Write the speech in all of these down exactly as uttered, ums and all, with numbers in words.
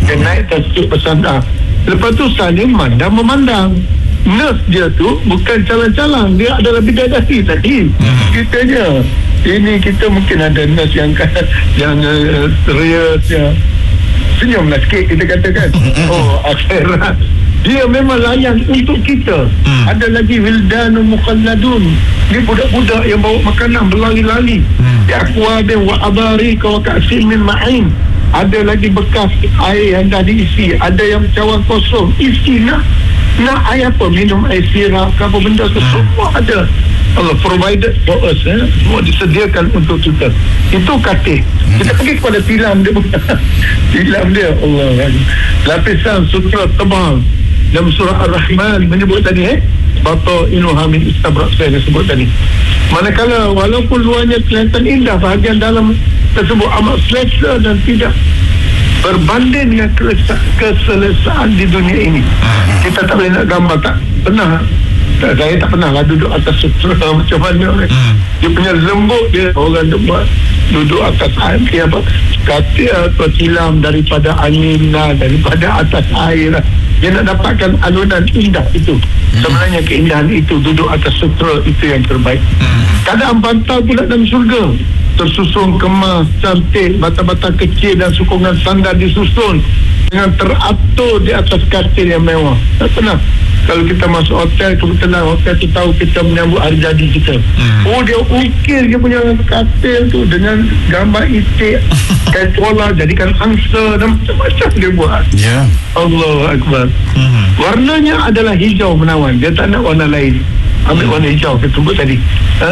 Dia naik tasbih bersandar. Lepas tu Saliman dah memandang. Nurse dia tu bukan calang-calang, dia adalah bidadari tadi. Hmm. Kitanya ini kita mungkin ada nurse yang yang uh, serius, yang senyumlah sikit kita katakan. Oh, akhirat dia memang layan untuk kita. Hmm. Ada lagi wildanul mukhalladun, ni budak-budak yang bawa makanan berlari-lari. Hmm. Ya aqwabin wa abari wa ka'sin min ma'in. Ada lagi bekas air yang dah diisi, ada yang cawan kosong, isi nak nak air apa, minum air sirap ke apa benda ke, semua ada. Allah provided for us, eh? Semua disediakan untuk kita. Itu katil. Kita pergi kepada tilam dia. Tilam dia, Allah, lapisan sutra tebal dalam surah Ar-Rahman menyebut tadi, eh bata inuha min istabrak, saya sebut tadi. Manakala walaupun luarnya kelihatan indah, bahagian dalam tersebut amat selesa dan tidak berbanding dengan keselesaan di dunia ini. Kita tak boleh nak gambar, tak pernah, tak, saya tak pernah lah duduk atas sutra macam mana. hmm. Dia punya lembut dia, orang buat duduk atas air apa, katil atau tilam daripada angin lah, daripada atas air lah. Dia nak dapatkan alunan indah itu. hmm. Sebenarnya keindahan itu duduk atas sutra itu yang terbaik. hmm. Keadaan bantal pula dalam syurga, tersusun kemas, cantik, bata-bata kecil dan sokongan sandal disusun dengan teratur di atas katil yang mewah. Tak pernah kalau kita masuk hotel, kebetulan hotel tu tahu kita menyambut hari jadi kita. hmm. Oh, dia ukir dia punya katil tu dengan gambar itik, kain pola, jadikan angsa dan macam-macam dia buat. yeah. Allahu Akbar. hmm. Warnanya adalah hijau menawan, dia tak nak warna lain. Ambil hmm. warna hijau kita sebut tadi. ha?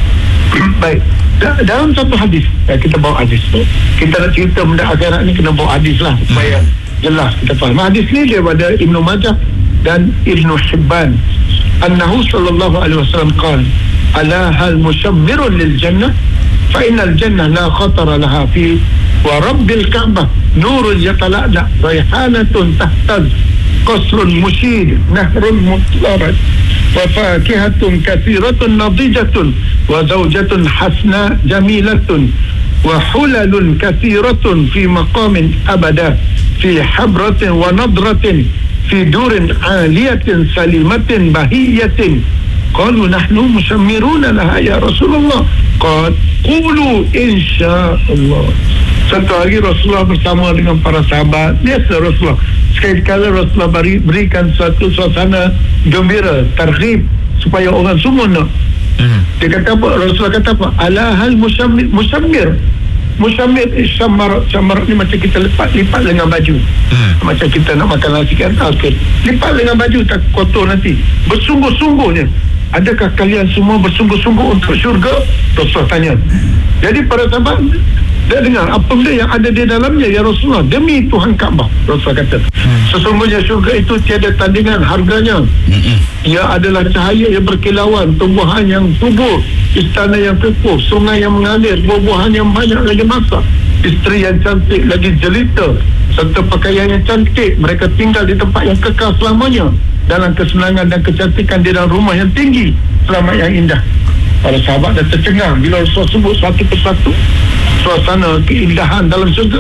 Baik, dalam satu hadis, ya, kita bawa hadis, kita nak cerita benda akhirat ni kena bawa hadis lah supaya jelas kita faham. Hadis ni daripada Ibnu Majah dan Ibnu Hibban. Annahu sallallahu alaihi wasallam qala, ala hal mushammirun lil jannah fa innal jannah la khatara laha fi wa rabbil ka'bah nurun yatala'la raihanatun tahtaz qasrun mushid nahrun mutlarat wa fakihatun kathiratun nadijatun wa zawjatun hasna jamilatun wa hulalun kathiratun fi maqamin abada fi habratin wa nadratin fi durin aliyatin salimatin bahiyatin. Qalu nahnu mushammiruna laha ya Rasulullah. Qad qulu insyaallah. Satu hari Rasulullah bersama dengan para sahabat. Biasa Rasulullah sekali-kala Rasulullah beri, berikan suatu suasana gembira, targhib supaya orang semua nak. hmm. Dia kata apa? Rasulullah kata apa? Ala hal musyammir, musyammir musyammir syamar, syamar ni macam kita lipat lipat lengan baju. hmm. Macam kita nak makan nasi kan, okay. Lipat lengan baju tak kotor nanti. Bersungguh-sungguhnya, adakah kalian semua bersungguh-sungguh untuk syurga? Rasulullah tanya. Jadi para sahabat dia dengar apa benda yang ada di dalamnya ya Rasulullah, demi Tuhan Kaabah. Rasulullah kata, hmm. sesungguhnya syurga itu tiada tandingan harganya. hmm. Ia adalah cahaya yang berkilauan, tumbuhan yang subur, istana yang kukuh, sungai yang mengalir, buah-buahan yang banyak lagi masak, isteri yang cantik lagi jelita, serta pakaian yang cantik. Mereka tinggal di tempat yang kekal selamanya, dalam kesenangan dan kecantikan di dalam rumah yang tinggi, selamat yang indah. Para sahabat dah tercengang bila Rasulullah sebut satu persatu suasana keindahan dalam syurga.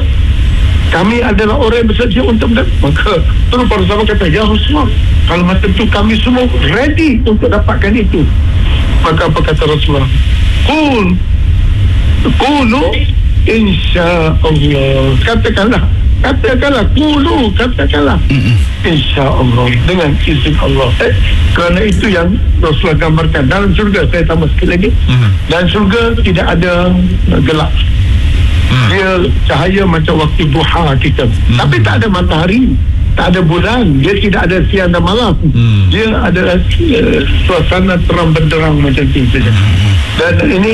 Kami adalah orang yang bersedia untuk mendapat. Maka terus para sahabat kata, ya Rasulullah, kalau macam tu kami semua ready untuk dapatkan itu. Maka apa kata Rasulullah? Qul Qulu insyaallah. Katakanlah Katakanlah Qulu Katakanlah insyaallah, dengan izin Allah. eh, Kerana itu yang Rasulullah gambarkan dalam syurga. Saya tambah sikit lagi. mm. Dalam syurga tidak ada gelap. mm. Dia cahaya macam waktu duha kita. mm. Tapi tak ada matahari, tak ada bulan, dia tidak ada siang dan malam. mm. Dia adalah uh, suasana terang benderang macam itu saja. mm. Dan ini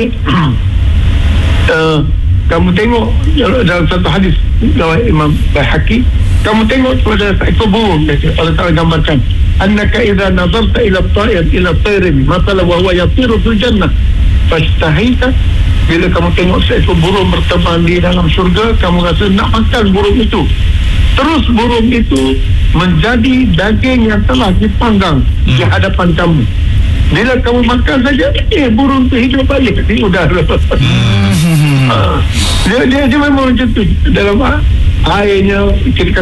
uh, kamu tengok dalam satu hadis dari Imam Baihaqi, kamu tengok pada seekor burung, Allah Ta'ala gambarkan, annaka idza nazarta ila at-ta'ir ila at-tayrin mathalan wa huwa yatiru fil jannah fashtahita. Bila kamu tengok seekor burung berterbang di dalam syurga, kamu rasa nak makan burung itu. Terus burung itu menjadi daging yang telah dipanggang hmm. di hadapan kamu. Bila kamu makan saja, eh burung tu hidup balik di udara. hmm. uh, dia, dia dia memang macam tu dalam airnya. Kita